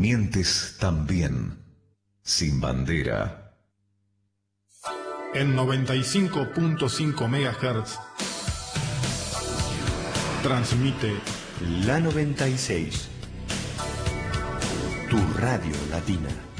Mientes también. Sin bandera. En 95.5 MHz transmite La 96. Tu radio latina.